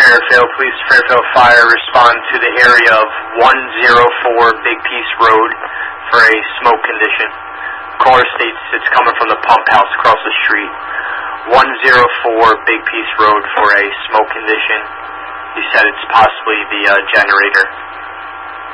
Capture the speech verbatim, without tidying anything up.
Fairfield Police, Fairfield Fire respond to the area of one oh four Big Piece Road for a smoke condition. Caller states it's coming from the pump house across the street. one oh four Big Piece Road for a smoke condition. He said it's possibly the uh, generator.